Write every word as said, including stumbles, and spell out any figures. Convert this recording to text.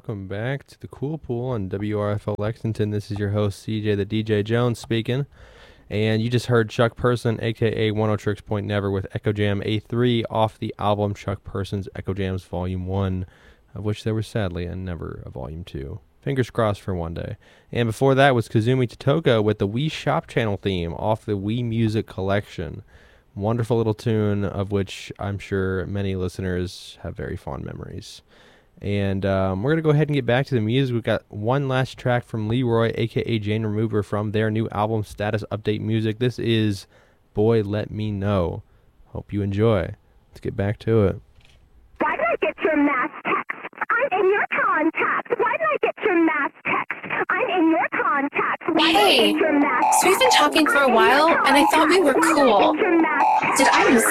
welcome back to the Cool Pool on W R F L Lexington. This is your host, C J the D J Jones, speaking. And you just heard Chuck Person, a k a. Oneohtrix Point Never, with Echo Jam A three off the album Chuck Person's Echo Jams Volume one, of which there was sadly a never a Volume two. Fingers crossed for one day. And before that was Kazumi Totoko with the Wii Shop Channel theme off the Wii Music Collection. Wonderful little tune of which I'm sure many listeners have very fond memories. And um, we're going to go ahead and get back to the music. We've got one last track from Leroy, a k a. Jane Remover, from their new album, Status Update Music. This is Boy Let Me Know. Hope you enjoy. Let's get back to it. Why did I get your mass text? I'm in your contacts. Why did I get your mass text? I'm in your contacts. Why Hey, did I get your mass so we've been talking for a while, and I thought we were cool. Did I miss